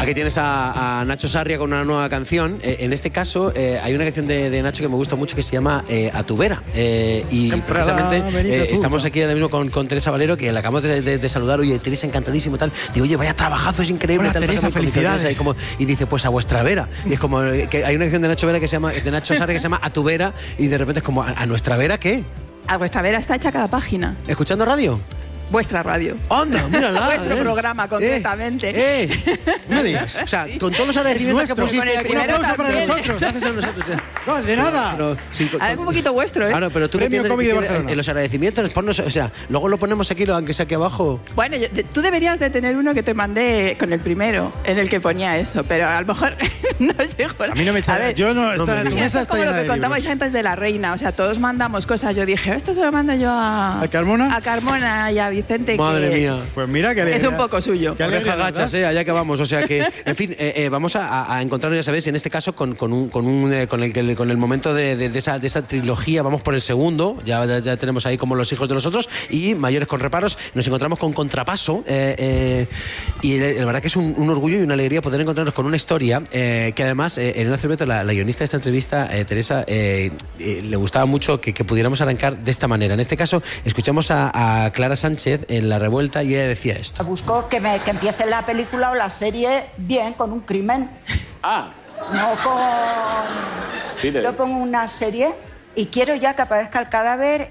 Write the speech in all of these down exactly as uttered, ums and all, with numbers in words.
Aquí tienes a, a Nacho Sarria con una nueva canción. Eh, en este caso, eh, hay una canción de, de Nacho que me gusta mucho que se llama eh, A tu vera. Eh, y Siempre precisamente eh, estamos aquí ahora mismo con, con Teresa Valero, que la acabamos de, de, de saludar. Oye, Teresa, encantadísimo tal. Digo, oye, vaya trabajazo, es increíble. Hola, tal, Teresa, felicidades. Y, como, y dice, pues a vuestra vera. Y es como que hay una canción de Nacho Vera que se llama, de Nacho Sarria que se llama A tu vera, y de repente es como, ¿a, a nuestra vera qué? A vuestra vera está hecha cada página. ¿Escuchando radio? Vuestra radio. ¡Anda, mírala! Vuestro eh. programa, concretamente. Eh, eh. No me digas. O sea, con todos los agradecimientos que pusiste... Con el aquí, primero un aplauso para también. nosotros. Gracias a nosotros. eh. No, de nada. Pero, sí, con- Algo un poquito vuestro, ¿eh? Claro, pero tú que Premio tienes, Comedy de tienes- Barcelona. en los agradecimientos, ponnos, o sea, luego lo ponemos aquí, aunque sea aquí abajo. Bueno, yo- de- tú deberías de tener uno que te mandé con el primero, en el que ponía eso, pero a lo mejor no llegó. A mí no me echa. A ver, Yo no. no Está, me en tu digas. mesa esto es está como llena lo que de contabais libros. antes de la reina, o sea, todos mandamos cosas. Yo dije, esto se lo mando yo a... ¿A Carmona? A Carmona y a Vicente. Madre que mía. Pues mira que alegría. Es un poco suyo. Qué alegría Oreja nos gachas, das. eh, allá que vamos. O sea que, en fin, eh, eh, vamos a, a encontrarnos, ya sabéis, en este caso con, con, un, con, un, eh, con, el, con el momento de, de, de, esa, de esa trilogía. Vamos por el segundo, ya, ya, ya tenemos ahí como Los hijos de los otros y Mayores con reparos. Nos encontramos con Contrapaso eh, eh, y la, la verdad que es un, un orgullo y una alegría poder encontrarnos con una historia eh, que además, eh, Elena Cerveto, la, la guionista de esta entrevista, eh, Teresa, eh, eh, le gustaba mucho que, que pudiéramos arrancar de esta manera. En este caso, escuchamos a, a Clara Sánchez en La Revuelta y ella decía esto. Busco que, me, que empiece la película o la serie bien, con un crimen. Ah, No con... Dile. Yo pongo una serie y quiero ya que aparezca el cadáver.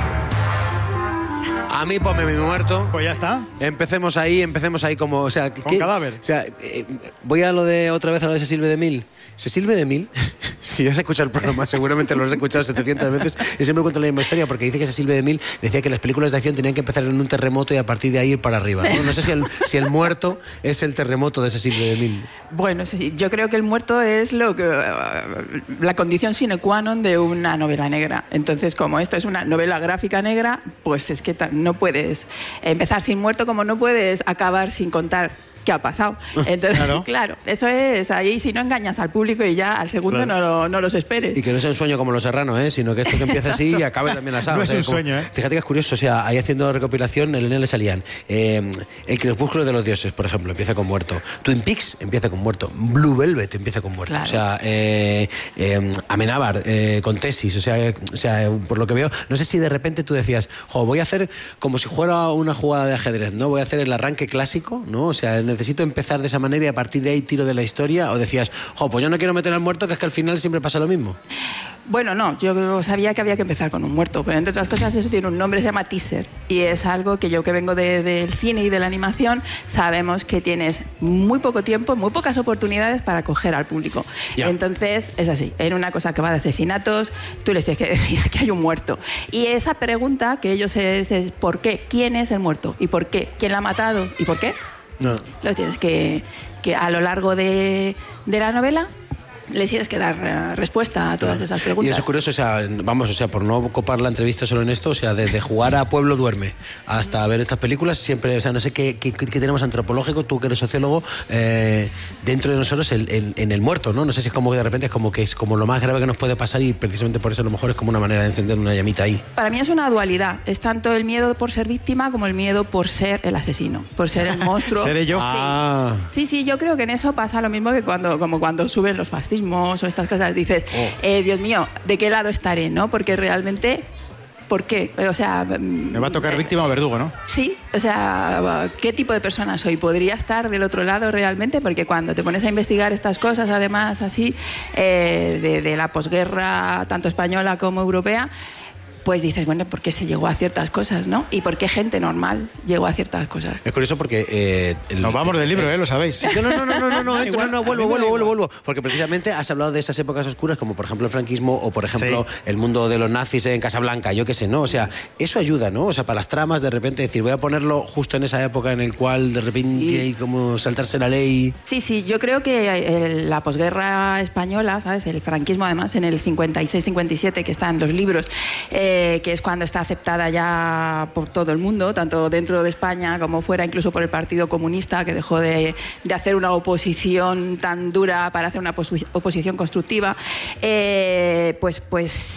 A mí ponme mi muerto. Pues ya está. Empecemos ahí, empecemos ahí como, o sea, Con cadáver. O sea, eh, voy a lo de otra vez a lo de Cecil B. DeMille. Cecil B. DeMille, si has escuchado el programa, seguramente lo has escuchado setecientas veces. Y siempre cuento la misma historia porque dice que Cecil B. DeMille decía que las películas de acción tenían que empezar en un terremoto y a partir de ahí ir para arriba. No, no sé si el, si el muerto es el terremoto de Cecil B. DeMille. Bueno, sí, yo creo que el muerto es lo que eh, la condición sine qua non de una novela negra. Entonces, como esto es una novela gráfica negra, pues es que ta- no puedes empezar sin muerto como no puedes acabar sin contar qué ha pasado. Entonces, Claro. claro, eso es ahí, si no engañas al público y ya al segundo Claro. no, lo- no los esperes. Y que no sea un sueño como Los Serranos, ¿eh? Sino que esto que empieza así y acabe también asado. No O es sea, un como- sueño, ¿eh? Fíjate que es curioso, o sea, ahí haciendo recopilación, en Elena le salían eh, El crepúsculo de los dioses, por ejemplo, empieza con muerto. Twin Peaks empieza con muerto. Blue Velvet empieza con muerto. Claro. O sea, eh, eh, Amenábar eh, con tesis, o sea, eh, o sea, eh, por lo que veo, no sé si de repente tú decías, jo, voy a hacer como si fuera una jugada de ajedrez, ¿no? Voy a hacer el arranque clásico, ¿no? O sea, necesito empezar de esa manera y a partir de ahí tiro de la historia, o decías, jo, pues yo no quiero meter al muerto, que es que al final siempre pasa lo mismo. Bueno, no, yo sabía que había que empezar con un muerto, pero entre otras cosas eso tiene un nombre, se llama teaser, y es algo que yo que vengo de- del cine y de la animación, sabemos que tienes muy poco tiempo, muy pocas oportunidades para coger al público. Ya. Entonces, es así, en una cosa que va de asesinatos, tú les tienes que decir que hay un muerto. Y esa pregunta que ellos es, es ¿por qué? ¿Quién es el muerto? ¿Y por qué? ¿Quién la ha matado? ¿Y por qué? No. Lo tienes que, que a lo largo de, de la novela les tienes que dar eh, respuesta a todas esas Y preguntas. eso es curioso, o sea, vamos, o sea, por no copar la entrevista solo en esto, o sea, desde jugar a Pueblo Duerme hasta ver estas películas, siempre, o sea, no sé qué, qué, qué tenemos antropológico, tú que eres sociólogo, eh, dentro de nosotros el, el- en el muerto, ¿no? No sé si es como que de repente es como que es como lo más grave que nos puede pasar y precisamente por eso a lo mejor es como una manera de encender una llamita ahí. Para mí es una dualidad. Es tanto el miedo por ser víctima como el miedo por ser el asesino, por ser el monstruo. Seré yo. Sí. Ah. Sí, sí, yo creo que en eso pasa lo mismo que cuando, como cuando suben los fascismos o estas cosas. Dices, Oh. eh, Dios mío, ¿de qué lado estaré? ¿No? Porque realmente, ¿por qué? O sea, Me va a tocar víctima o verdugo, ¿no? sí, o sea, ¿qué tipo de persona soy? ¿Podría estar del otro lado realmente? Porque cuando te pones a investigar estas cosas, además, así, eh, de, de la posguerra, tanto española como europea, pues dices, bueno, ¿por qué se llegó a ciertas cosas, no? ¿Y por qué gente normal llegó a ciertas cosas? Es curioso porque... eh, el- Nos vamos del libro, ¿eh? Lo sabéis. No, no, no, no, no, no, no, Igual, no, no, a vuelvo, mí me da vuelvo, vuelvo, igual. vuelvo. Porque precisamente has hablado de esas épocas oscuras, como por ejemplo el franquismo o por ejemplo Sí. el mundo de los nazis en Casablanca, yo qué sé, ¿no? O sea, eso ayuda, ¿no? O sea, para las tramas de repente decir, voy a ponerlo justo en esa época en el cual de repente Sí. hay como saltarse la ley. Sí, sí, yo creo que eh, la posguerra española, ¿sabes? El franquismo, además, en el cincuenta y seis cincuenta y siete, que están los libros, eh, que es cuando está aceptada ya por todo el mundo, tanto dentro de España como fuera, incluso por el Partido Comunista, que dejó de, de hacer una oposición tan dura para hacer una posi- oposición constructiva, eh, pues, pues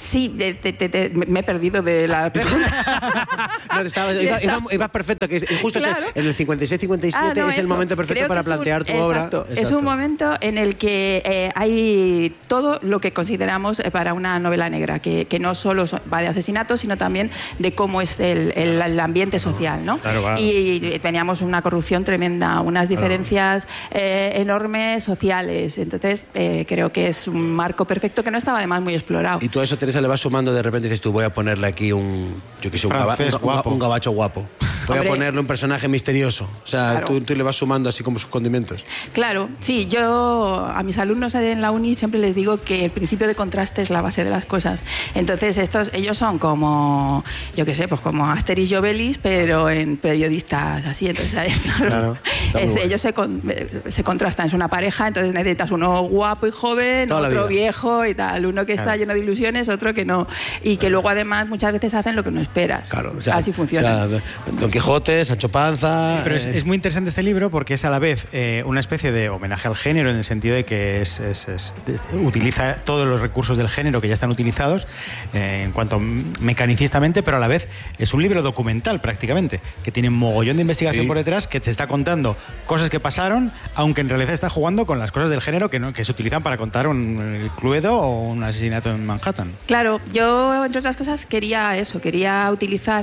sí, te, te, te, me he perdido de la pregunta. No, te estaba, iba, iba, iba perfecto, que es, justo Claro. en el cincuenta y seis cincuenta y siete Ah, no, es el eso. momento perfecto Creo para que es un- plantear tu exacto, obra. Es un momento en el que eh, hay todo lo que consideramos eh, para una novela negra, que, que no solo son- va de asesinatos, sino también de cómo es el, el- el ambiente social, ¿no? Claro, claro. Y, y teníamos una corrupción tremenda, unas diferencias eh, enormes sociales. Entonces, eh, creo que es un marco perfecto que no estaba además muy explorado. Y tú a eso, Teresa, le vas sumando de repente y dices tú, voy a ponerle aquí un, yo qué sé, un, gaba- Francés un- guapo. un gabacho guapo. Voy Hombre. a ponerle un personaje misterioso. O sea, Claro. tú, tú le vas sumando así como sus condimentos. Claro, sí, yo a mis alumnos en la uni siempre les digo que el principio de contraste es la base de las cosas. Entonces, estos, ellos son como, yo qué sé, pues como Asterix y Obelix, pero en periodistas así. Entonces, claro, Claro, está muy es- bueno. ellos se, con- se contrastan, es una pareja, entonces necesitas uno guapo y joven, Toda la otro vida. viejo y tal, uno que está Claro. lleno de ilusiones, otro que no. Y que luego además muchas veces hacen lo que no esperas. Claro, o sea, así funciona. o sea, Don Quijote, Sancho Panza. Pero es, eh, es muy interesante este libro porque es a la vez eh, una especie de homenaje al género en el sentido de que es, es- es- es- utiliza todos los recursos del género que ya están utilizados eh, en cuanto mecanicistamente, pero a la vez es un libro documental prácticamente, que tiene un mogollón de investigación Sí. por detrás, que te está contando cosas que pasaron, aunque en realidad está jugando con las cosas del género que, no, que se utilizan para contar un eh, Cluedo o un asesinato en Manhattan. Claro, yo, entre otras cosas, quería eso, quería utilizar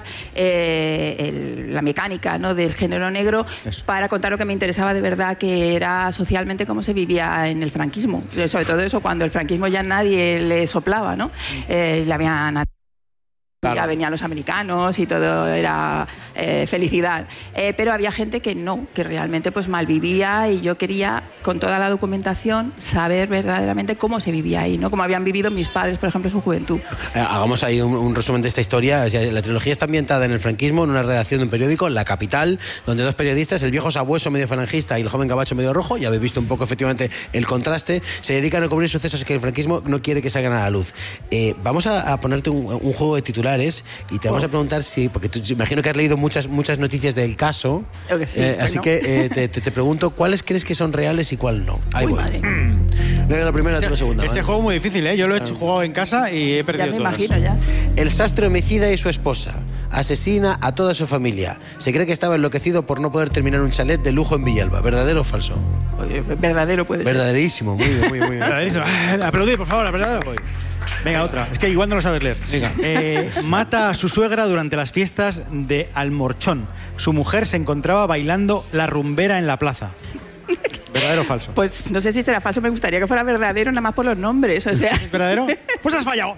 eh, el- la mecánica, ¿no?, del género negro Eso. para contar lo que me interesaba de verdad, que era socialmente cómo se vivía en el franquismo. Eh, Sobre todo eso, cuando el franquismo ya nadie le soplaba, ¿no? Eh, le habían Claro. Ya venían los americanos y todo era eh, felicidad. Eh, pero había gente que no, que realmente pues malvivía, y yo quería, con toda la documentación, saber verdaderamente cómo se vivía ahí, ¿no? Cómo habían vivido mis padres, por ejemplo, en su juventud. Eh, Hagamos ahí un, un resumen de esta historia. O sea, la trilogía está ambientada en el franquismo, en una redacción de un periódico, La Capital, donde dos periodistas, el viejo sabueso medio falangista y el joven gabacho medio rojo, ya habéis visto un poco efectivamente el contraste, se dedican a cubrir sucesos que el franquismo no quiere que salgan a la luz. Eh, vamos a, a ponerte un, un juego de titulares y te vamos a preguntar si, porque tú imagino que has leído muchas, muchas noticias del caso, Yo que sí, eh, así bueno. que eh, te, te- te pregunto, ¿cuáles crees que son reales y cuál no? Ahí Uy, voy. madre. Leo la primera, tú la segunda. Este ¿vale? juego es muy difícil, ¿eh? Yo lo he hecho, jugado en casa y he perdido Ya me todas. imagino, ya. El sastre homicida y su esposa asesina a toda su familia. Se cree que estaba enloquecido por no poder terminar un chalet de lujo en Villalba. ¿Verdadero o falso? Oye, verdadero puede ser. Verdaderísimo. Muy bien, muy, muy bien. Verdaderísimo. Ah, Aplaudir, por favor, verdadero. Venga, otra. Es que igual no lo sabes leer. Venga. Eh, mata a su suegra durante las fiestas de Almorchón. Su mujer se encontraba bailando la rumbera en la plaza. ¿Verdadero o falso? Pues no sé si será falso, me gustaría que fuera verdadero, nada más por los nombres, o sea... ¿Es verdadero? Pues has fallado.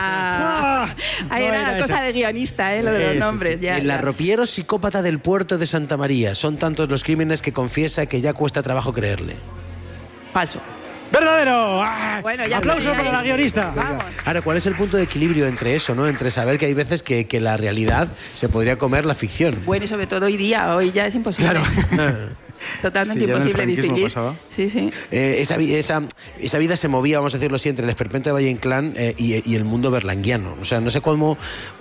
Ah, ahí No era era cosa esa. de guionista, ¿eh? Lo de Sí, los sí, nombres. sí. Ya, El ya. arropiero psicópata del puerto de Santa María. Son tantos los crímenes que confiesa que ya cuesta trabajo creerle. Falso. ¡Verdadero! ¡Ah! Bueno, ya ¡Aplauso estoy para ahí. la guionista! Vamos. Ahora, ¿cuál es el punto de equilibrio entre eso, no? Entre saber que hay veces que, que la realidad se podría comer la ficción. Bueno, y sobre todo hoy día, hoy ya es imposible. Claro. Totalmente Sí, ya en el imposible franquismo distinguir. pasaba. Sí, sí. Eh, esa, vi- esa, esa vida se movía, vamos a decirlo así, entre el esperpento de Valle Inclán eh, y, y el mundo berlanguiano. O sea, no sé cómo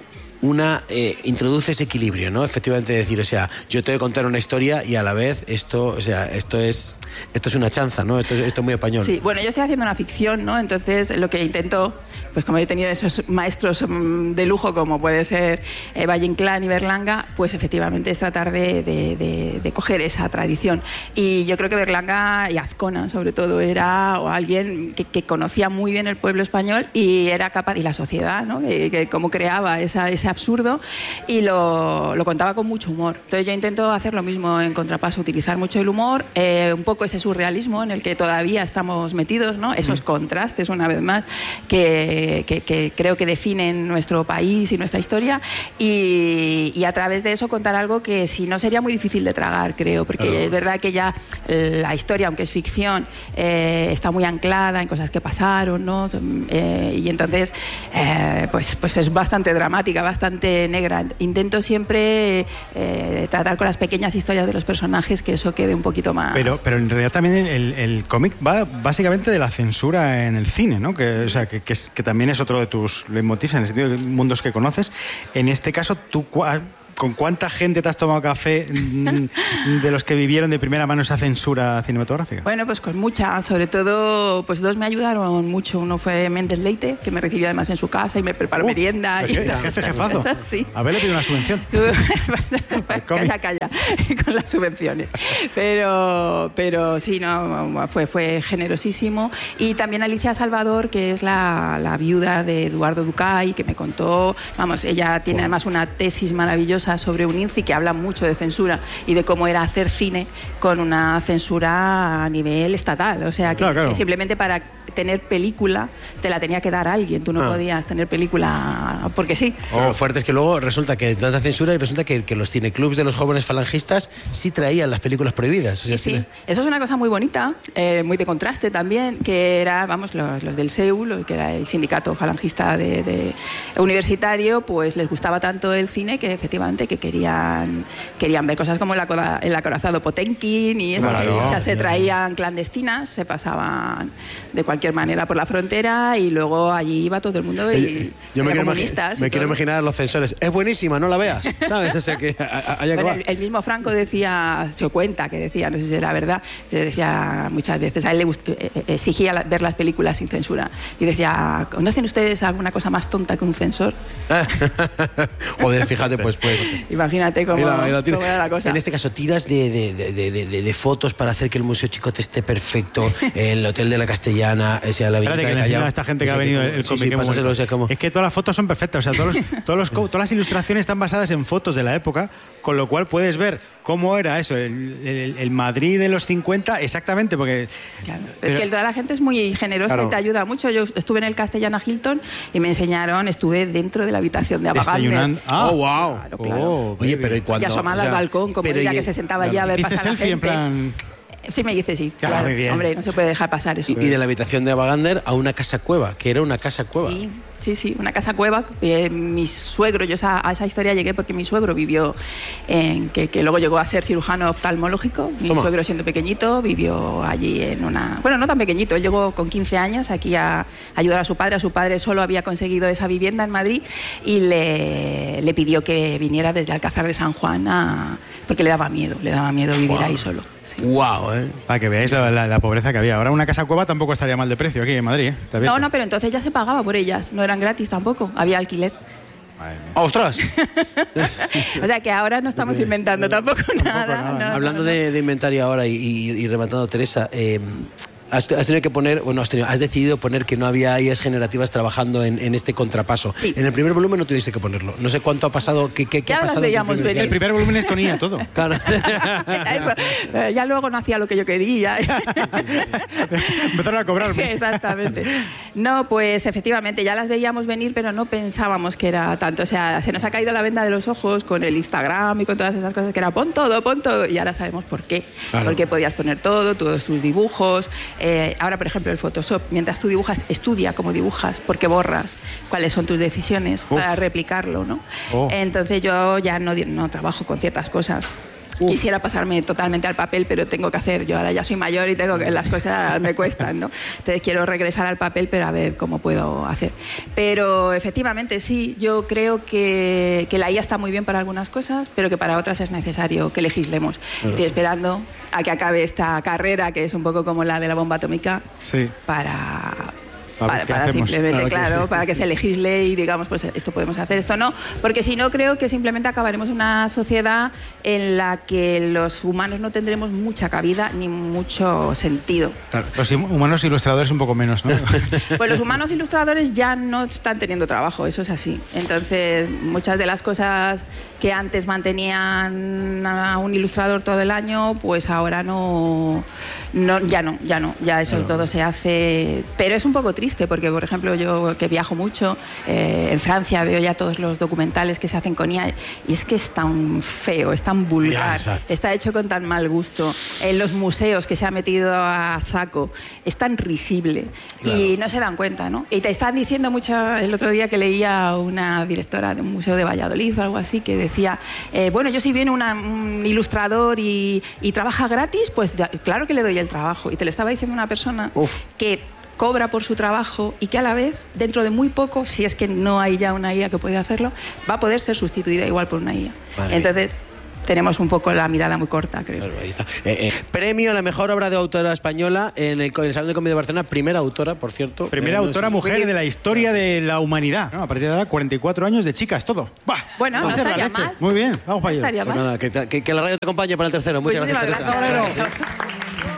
una eh, introduce ese equilibrio, ¿no? Efectivamente decir, o sea, yo te voy a contar una historia y a la vez esto, o sea, esto es esto es una chanza, ¿no? Esto, es- esto es muy español. Sí, bueno, yo estoy haciendo una ficción, ¿no? Entonces, lo que intento, pues como he tenido esos maestros mm, de lujo como puede ser eh, Valle Inclán y Berlanga, pues efectivamente es tratar de, de- de- de coger esa tradición. Y yo creo que Berlanga y Azcona, sobre todo, era o alguien que, que conocía muy bien el pueblo español y era capaz, y la sociedad, ¿no? Que, que cómo creaba esa, ese absurdo, y lo, lo contaba con mucho humor. Entonces yo intento hacer lo mismo en Contrapaso, utilizar mucho el humor, eh, un poco ese surrealismo en el que todavía estamos metidos, ¿no? Esos contrastes, una vez más, que, que- que creo que definen nuestro país y nuestra historia, y, y a través de eso contar algo que si no sería muy difícil de tragar, creo, porque es verdad que ya la historia, aunque es ficción, eh, está muy anclada en cosas que pasaron, ¿no? Eh, y entonces, eh, pues, pues es bastante dramática, bastante negra. Intento siempre eh, tratar con las pequeñas historias de los personajes, que eso quede un poquito más... Pero, pero en realidad también el, el cómic va básicamente de la censura en el cine, ¿no? Que, o sea, que, que, es- que también es otro de tus leitmotivs en el sentido de mundos que conoces. En este caso, tú cua- ¿Con cuánta gente te has tomado café de los que vivieron de primera mano esa censura cinematográfica? Bueno, pues con mucha, sobre todo, pues dos me ayudaron mucho. Uno fue Méndez Leite, que me recibió además en su casa y me preparó Uh, merienda. ¿qué? Y ¿El jefe jefazo? Sí. A ver, le pido una subvención. Calla, calla, con las subvenciones. Pero, pero sí, no, fue, fue generosísimo. Y también Alicia Salvador, que es la, la viuda de Eduardo Ducay, que me contó, vamos, ella tiene además una tesis maravillosa sobre un I N C I que habla mucho de censura y de cómo era hacer cine con una censura a nivel estatal. O sea, que, claro, claro. que simplemente para tener película te la tenía que dar alguien. Tú no Ah. podías tener película porque sí. Lo fuerte es que luego resulta que tanta censura y resulta que, que los cineclubs de los jóvenes falangistas sí traían las películas prohibidas. O sea, Sí, sí. sí. Eso es una cosa muy bonita, eh, muy de contraste también, que era, vamos, los, los del S E U, los que era el sindicato falangista de, de universitario, pues les gustaba tanto el cine que efectivamente que querían, querían ver cosas como el, acoda, el acorazado Potemkin y esas Claro, hechas se ya. traían clandestinas, se pasaban de cualquier manera por la frontera y luego allí iba todo el mundo y Yo me había quiero, comunistas imagi- me y quiero todo. imaginar a los censores. Es buenísima, no la veas, ¿sabes? O sea que a- a- allá que Bueno, va. el, el mismo Franco decía, se cuenta que decía, no sé si era verdad, pero decía muchas veces, a él le gust- eh, eh, exigía la- ver las películas sin censura. Y decía, ¿conocen ustedes alguna cosa más tonta que un censor? Joder, fíjate, pues, pues. Imagínate cómo, Mira, mira, tira- cómo era la cosa. En este caso, tiras de, de- de- de- de- de fotos para hacer que el Museo Chicote esté perfecto, el Hotel de la Castellana, o sea, la Espérate, que le enseño a esta gente que ha venido el, el sí, cómic. sí, que hemos pásaselo, vuelto. o sea, como- Es que todas las fotos son perfectas, o sea, todos los- todos los co- todas las ilustraciones están basadas en fotos de la época, con lo cual puedes ver cómo era eso, el, el- el Madrid de los cincuenta, exactamente, porque... Claro. Pero- Es que toda la gente es muy generosa Claro. y te ayuda mucho. Yo estuve en el Castellana Hilton y me enseñaron, estuve dentro de la habitación de Abagander. Desayunando. Ah, Oh, wow. Claro, claro. Oh, Oye, baby. pero ¿y cuándo? Y asomada O sea, al balcón, como pero ella y- que se sentaba allí a ver ¿Hiciste pasar la selfie en gente. plan...? Sí, me hice sí. Claro, Claro, muy bien. Hombre, no se puede dejar pasar eso. Y, y de la habitación de Abagander a una casa cueva, que era una casa cueva. Sí, sí, sí, una casa cueva. Eh, mi suegro, yo esa, a esa historia llegué porque mi suegro vivió, en, que, que luego llegó a ser cirujano oftalmológico. Mi Toma. suegro, siendo pequeñito, vivió allí en una... Bueno, no tan pequeñito, él llegó con quince años aquí a ayudar a su padre. A su padre solo había conseguido esa vivienda en Madrid y le, le pidió que viniera desde Alcázar de San Juan a, porque le daba miedo, le daba miedo vivir Guau. ahí solo. Sí. Wow, ¿eh? Para que veáis la, la- la pobreza que había. Ahora una casa cueva tampoco estaría mal de precio aquí en Madrid, ¿eh? Está abierto. No, no, pero entonces ya se pagaba por ellas, no eran gratis tampoco, había alquiler. Madre mía. ¡Ostras! O sea que ahora no estamos inventando tampoco nada. nada. no, Hablando no, no. de, de inventario ahora y, y, y rematando, Teresa, eh, has, has tenido que poner, bueno, has, tenido, has decidido poner que no había I As generativas trabajando en, en este contrapaso. Sí. En el primer volumen no tuviste que ponerlo. No sé cuánto ha pasado, qué, qué, qué Ya ha las pasado. en tu veíamos primer- venir. El primer volumen es con I A todo. Claro. Eso. Eh, Ya luego no hacía lo que yo quería. Empezaron a cobrarme. Exactamente. No, pues efectivamente, ya las veíamos venir, pero no pensábamos que era tanto. O sea, se nos ha caído la venda de los ojos con el Instagram y con todas esas cosas que era pon todo, pon todo. Y ahora sabemos por qué. Claro. Porque podías poner todo, todos tus dibujos. Eh, ahora, por ejemplo, el Photoshop, mientras tú dibujas, estudia cómo dibujas, porque borras, cuáles son tus decisiones Uf. para replicarlo, ¿no? Oh. Entonces yo ya no, di- no trabajo con ciertas cosas. Quisiera pasarme totalmente al papel, pero tengo que hacer. Yo ahora ya soy mayor y tengo que las cosas me cuestan, ¿no? Entonces quiero regresar al papel, pero a ver cómo puedo hacer. Pero efectivamente sí, yo creo que, que la I A está muy bien para algunas cosas, pero que para otras es necesario que legislemos. Estoy esperando a que acabe esta carrera, que es un poco como la de la bomba atómica, Sí. para A ver para, qué para hacemos. simplemente, Claro que claro, sí. para que se legisle y digamos, pues esto podemos hacer, esto no, porque si no creo que simplemente acabaremos una sociedad en la que los humanos no tendremos mucha cabida ni mucho sentido. Los im- humanos ilustradores un poco menos, ¿no? Pues los humanos ilustradores ya no están teniendo trabajo, eso es así. Entonces, muchas de las cosas que antes mantenían a un ilustrador todo el año, pues ahora no, no ya no, ya no, ya eso todo se hace. Pero es un poco triste porque, por ejemplo, yo que viajo mucho, eh, en Francia veo ya todos los documentales que se hacen con I A y es que es tan feo, es tan Ya, vulgar, exacto. está hecho con tan mal gusto. En los museos que se ha metido a saco, es tan risible y no se dan cuenta, ¿no? Y te están diciendo mucho, el otro día que leía una directora de un museo de Valladolid o algo así, que decía, eh, bueno, yo si viene una- un ilustrador y, y trabaja gratis, pues ya- claro que le doy el trabajo. Y te lo estaba diciendo una persona Uf. que cobra por su trabajo y que a la vez, dentro de muy poco, si es que no hay ya una I A que puede hacerlo, va a poder ser sustituida igual por una I A. Vale. Entonces, tenemos un poco la mirada muy corta, creo. Claro, ahí está. Eh, eh, premio a la mejor obra de autora española en el, en el Salón de Comedia de Barcelona. Primera autora, por cierto. Primera eh, no autora sé. mujer de la historia de la humanidad, ¿no? A partir de ahora, cuarenta y cuatro años de chicas, todo. ¡Bah! Bueno, Va no a ser la estaría leche. mal. Muy bien, vamos para No allá. estaría Pues mal. nada, que, que, que la radio te acompañe para el tercero. Muchas Muchísimas gracias, Teresa. gracias.